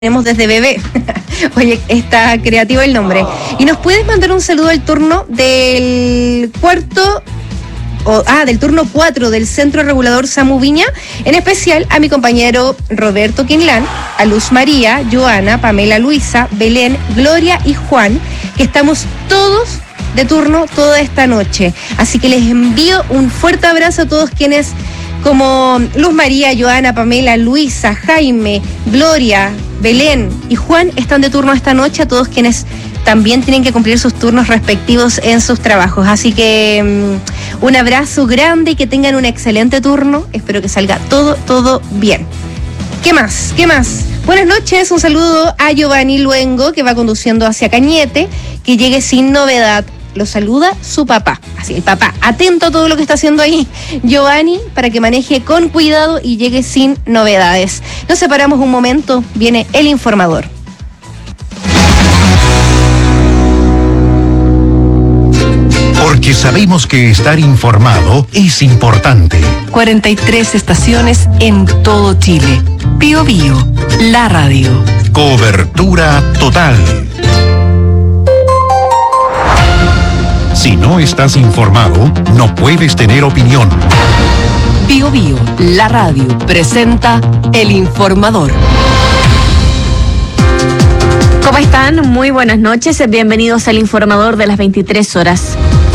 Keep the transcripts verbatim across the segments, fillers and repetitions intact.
tenemos desde bebé. Oye, está creativo el nombre. Y nos puedes mandar un saludo al turno del cuarto, o, ah, del turno cuatro del Centro Regulador Samu Viña, en especial a mi compañero Roberto Quinlán, a Luz María, Joana, Pamela Luisa, Belén, Gloria y Juan, que estamos todos de turno toda esta noche. Así que les envío un fuerte abrazo a todos quienes, como Luz María, Joana, Pamela, Luisa, Jaime, Gloria, Belén y Juan, están de turno esta noche, a todos quienes también tienen que cumplir sus turnos respectivos en sus trabajos. Así que um, un abrazo grande y que tengan un excelente turno. Espero que salga todo, todo bien. ¿Qué más? ¿Qué más? Buenas noches, un saludo a Giovanni Luengo, que va conduciendo hacia Cañete, que llegue sin novedad. Lo saluda su papá. Así, el papá, atento a todo lo que está haciendo ahí Giovanni, para que maneje con cuidado y llegue sin novedades. Nos separamos un momento, viene el informador. Porque sabemos que estar informado es importante. cuarenta y tres estaciones en todo Chile. Bío Bío, la radio. Cobertura total. Si no estás informado, no puedes tener opinión. Bío Bío, la radio, presenta El Informador. ¿Cómo están? Muy buenas noches. Bienvenidos al Informador de las veintitrés horas.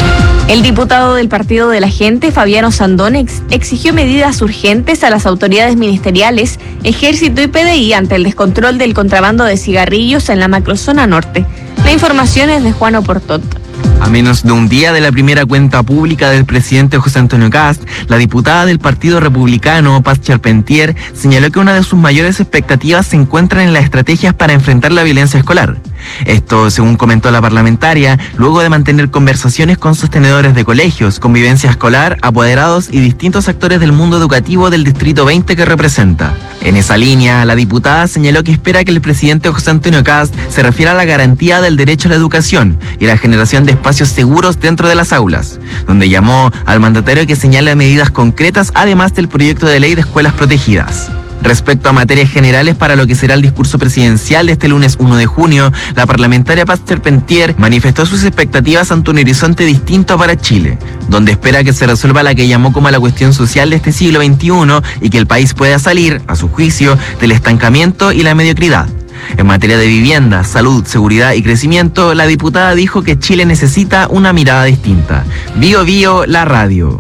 El diputado del Partido de la Gente, Fabiano Sandón, ex- exigió medidas urgentes a las autoridades ministeriales, Ejército y P D I ante el descontrol del contrabando de cigarrillos en la macrozona norte. La información es de Juan Oportot. A menos de un día de la primera cuenta pública del presidente José Antonio Kast, la diputada del Partido Republicano, Paz Charpentier, señaló que una de sus mayores expectativas se encuentran en las estrategias para enfrentar la violencia escolar. Esto, según comentó la parlamentaria, luego de mantener conversaciones con sostenedores de colegios, convivencia escolar, apoderados y distintos actores del mundo educativo del Distrito veinte que representa. En esa línea, la diputada señaló que espera que el presidente José Antonio Kast se refiera a la garantía del derecho a la educación y la generación de espacios seguros dentro de las aulas, donde llamó al mandatario que señale medidas concretas además del proyecto de ley de escuelas protegidas. Respecto a materias generales para lo que será el discurso presidencial de este lunes uno de junio, la parlamentaria Paz Charpentier manifestó sus expectativas ante un horizonte distinto para Chile, donde espera que se resuelva la que llamó como la cuestión social de este siglo veintiuno y que el país pueda salir, a su juicio, del estancamiento y la mediocridad. En materia de vivienda, salud, seguridad y crecimiento, la diputada dijo que Chile necesita una mirada distinta. Bío Bío, la radio.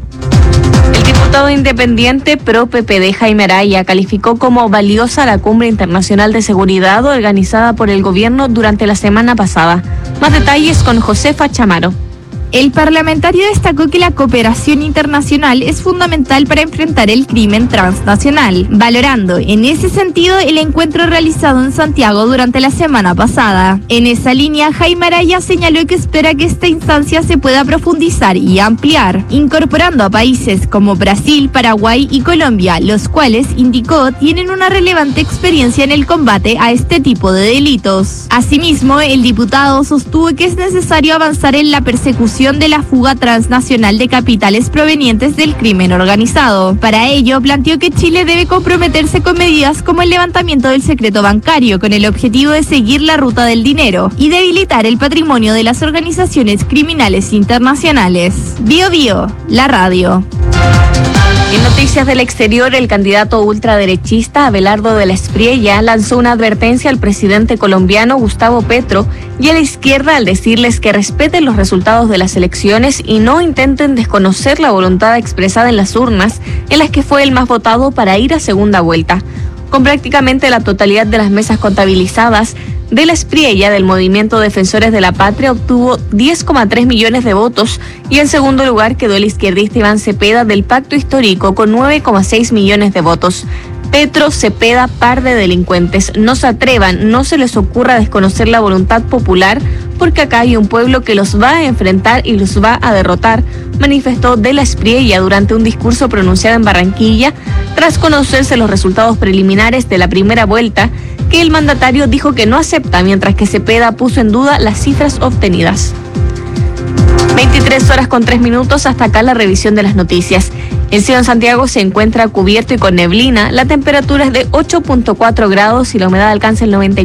El diputado independiente pro P P D Jaime Araya calificó como valiosa la Cumbre Internacional de Seguridad organizada por el gobierno durante la semana pasada. Más detalles con Josefa Chamaro. El parlamentario destacó que la cooperación internacional es fundamental para enfrentar el crimen transnacional, valorando en ese sentido el encuentro realizado en Santiago durante la semana pasada. En esa línea, Jaime Araya señaló que espera que esta instancia se pueda profundizar y ampliar, incorporando a países como Brasil, Paraguay y Colombia, los cuales, indicó, tienen una relevante experiencia en el combate a este tipo de delitos. Asimismo, el diputado sostuvo que es necesario avanzar en la persecución de la fuga transnacional de capitales provenientes del crimen organizado. Para ello, planteó que Chile debe comprometerse con medidas como el levantamiento del secreto bancario, con el objetivo de seguir la ruta del dinero y debilitar el patrimonio de las organizaciones criminales internacionales. Bío Bío, la radio. En noticias del exterior, el candidato ultraderechista Abelardo de la Espriella lanzó una advertencia al presidente colombiano Gustavo Petro y a la izquierda al decirles que respeten los resultados de las elecciones y no intenten desconocer la voluntad expresada en las urnas, en las que fue el más votado para ir a segunda vuelta. Con prácticamente la totalidad de las mesas contabilizadas, de la Espriella del Movimiento Defensores de la Patria obtuvo diez coma tres millones de votos y en segundo lugar quedó el izquierdista Iván Cepeda del Pacto Histórico con nueve coma seis millones de votos. Petro, Cepeda, par de delincuentes, no se atrevan, no se les ocurra desconocer la voluntad popular, porque acá hay un pueblo que los va a enfrentar y los va a derrotar, manifestó de la Espriella durante un discurso pronunciado en Barranquilla tras conocerse los resultados preliminares de la primera vuelta, que el mandatario dijo que no acepta, mientras que Cepeda puso en duda las cifras obtenidas. veintitrés horas con tres minutos, hasta acá la revisión de las noticias. El cielo en Santiago se encuentra cubierto y con neblina. La temperatura es de ocho punto cuatro grados y la humedad alcanza el noventa y